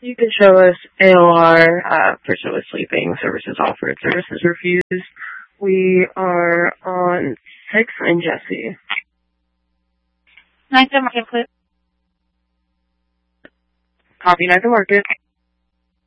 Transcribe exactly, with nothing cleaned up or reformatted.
You can show us A L R, uh, person with sleeping, services offered, services refused. We are on six and Jesse. Ninth and Market, please. Copy, Ninth and Market.